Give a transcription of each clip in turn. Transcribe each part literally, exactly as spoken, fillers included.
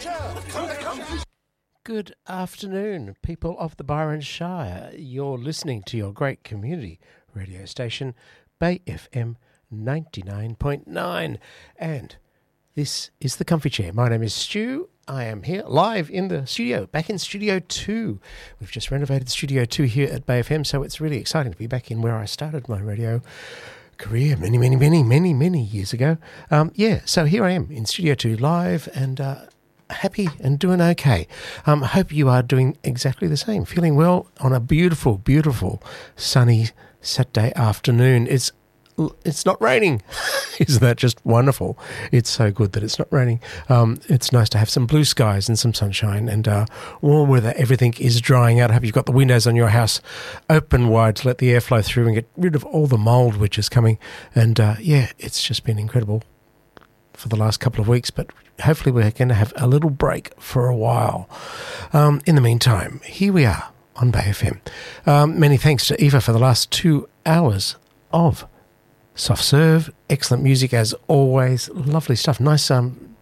Good afternoon, people of the Byron Shire. You're listening to your great community radio station, Bay F M ninety-nine point nine. And this is The Comfy Chair. My name is Stu. I am here live in the studio, back in Studio two. We've just renovated Studio two here at Bay F M, so it's really exciting to be back in where I started my radio career many, many, many, many, many years ago. Um, yeah, so here I am in Studio two live and uh, happy and doing okay. Um, I hope you are doing exactly the same, feeling well on a beautiful, beautiful sunny Saturday afternoon. It's It's not raining. Isn't that just wonderful? It's so good that it's not raining. Um, it's nice to have some blue skies and some sunshine and uh, warm weather. Everything is drying out. I hope you've got the windows on your house open wide to let the air flow through and get rid of all the mould which is coming. And uh, yeah, it's just been incredible for the last couple of weeks, but hopefully we're going to have a little break for a while. Um, in the meantime, here we are on Bay F M. Um, many thanks to Eva for the last two hours of Soft Serve, excellent music as always, lovely stuff. Nice um,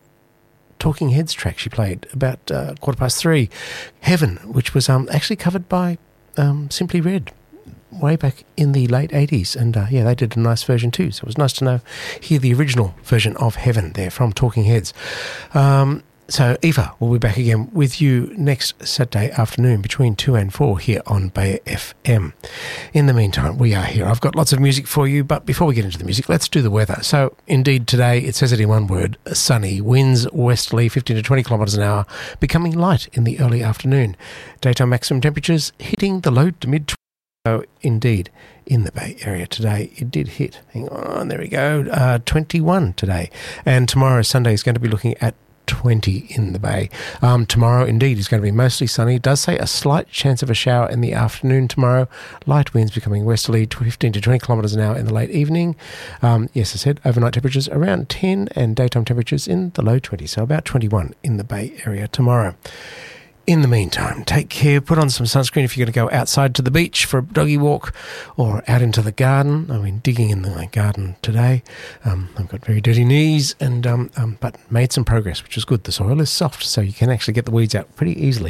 Talking Heads track she played about uh, quarter past three. Heaven, which was um, actually covered by um, Simply Red way back in the late eighties. And uh, yeah, they did a nice version too. So it was nice to know, hear the original version of Heaven there from Talking Heads. Um, So, Eva will be back again with you next Saturday afternoon between two and four here on Bay F M. In the meantime, we are here. I've got lots of music for you, but before we get into the music, let's do the weather. So, indeed, today, it says it in one word, sunny. Winds westerly, fifteen to twenty kilometres an hour, becoming light in the early afternoon. Daytime maximum temperatures hitting the low to mid-twenties. So, indeed, in the Bay Area today, it did hit. Hang on, there we go, uh, twenty-one today. And tomorrow, Sunday, is going to be looking at twenty in the Bay. Um, tomorrow, indeed, is going to be mostly sunny. It does say a slight chance of a shower in the afternoon tomorrow. Light winds becoming westerly, fifteen to twenty kilometres an hour in the late evening. Um, yes, I said overnight temperatures around ten and daytime temperatures in the low twenties, so about twenty-one in the Bay Area tomorrow. In the meantime, take care, put on some sunscreen if you're going to go outside to the beach for a doggy walk or out into the garden. I've been digging in the garden today. Um, I've got very dirty knees, and um, um, but made some progress, which is good. The soil is soft, so you can actually get the weeds out pretty easily.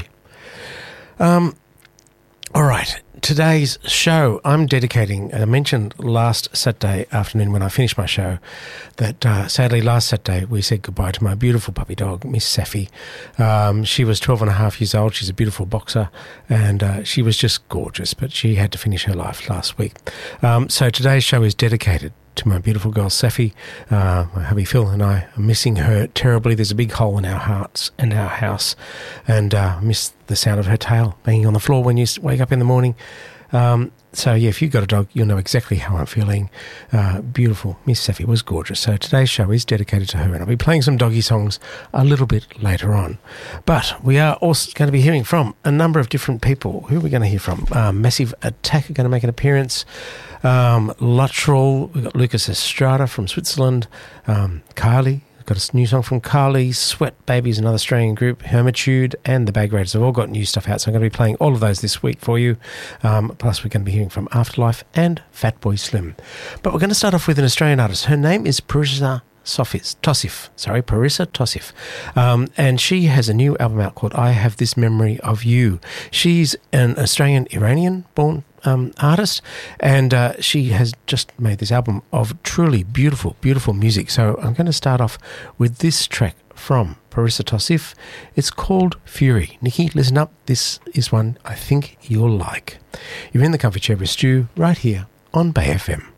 Um, all right, today's show, I'm dedicating, I mentioned last Saturday afternoon when I finished my show that uh, sadly last Saturday we said goodbye to my beautiful puppy dog, Miss Safi. Um, she was twelve and a half years old. She's a beautiful boxer, and uh, she was just gorgeous, but she had to finish her life last week. Um, so today's show is dedicated to my beautiful girl, Safi. Uh, my hubby Phil and I are missing her terribly. There's a big hole in our hearts and our house, and uh, miss the sound of her tail banging on the floor when you wake up in the morning. Um, so, yeah, if you've got a dog, you'll know exactly how I'm feeling. Uh, beautiful. Miss Safi was gorgeous. So today's show is dedicated to her, and I'll be playing some doggy songs a little bit later on. But we are also going to be hearing from a number of different people. Who are we going to hear from? Uh, Massive Attack are going to make an appearance. Um, Luttrell, we've got Lucas Estrada from Switzerland. Um, Kylie. Got a new song from Carly, Sweat Babies, another Australian group, Hermitude, and the Bag Raiders have all got new stuff out, so I'm going to be playing all of those this week for you. Um, plus, we're going to be hearing from Afterlife and Fatboy Slim. But we're going to start off with an Australian artist. Her name is Parissa Sofis, Tossif, sorry, Parissa Tossif. Um, and she has a new album out called I Have This Memory of You. She's an Australian-Iranian-born Um, artist, and uh, she has just made this album of truly beautiful, beautiful music. So I'm going to start off with this track from Parissa Tossif. It's called Fury. Nikki, listen up. This is one I think you'll like. You're in the Comfy Chair with Stu right here on Bay F M.